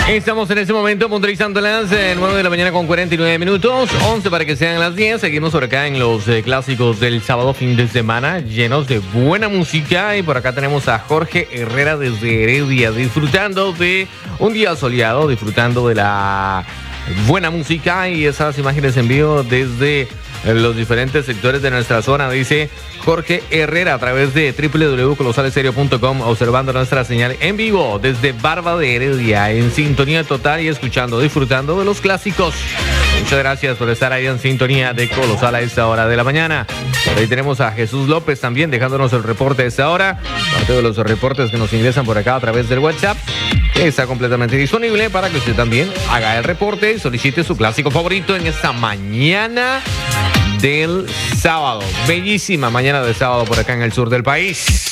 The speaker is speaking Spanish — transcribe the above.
Estamos en este momento puntualizándolas 9 de la mañana con 49 minutos, 11 para que sean las 10. Seguimos por acá en los clásicos del sábado fin de semana, llenos de buena música. Y por acá tenemos a Jorge Herrera desde Heredia, disfrutando de un día soleado, disfrutando de la buena música y esas imágenes en vivo desde los diferentes sectores de nuestra zona. Dice Jorge Herrera a través de www.colosalestereo.com, observando nuestra señal en vivo desde Barba de Heredia, en sintonía total y escuchando, disfrutando de los clásicos. Muchas gracias por estar ahí en sintonía de Colosal a esta hora de la mañana. Por ahí tenemos a Jesús López también dejándonos el reporte a esta hora, parte de los reportes que nos ingresan por acá a través del WhatsApp, que está completamente disponible para que usted también haga el reporte y solicite su clásico favorito en esta mañana del sábado. Bellísima mañana de sábado por acá en el sur del país.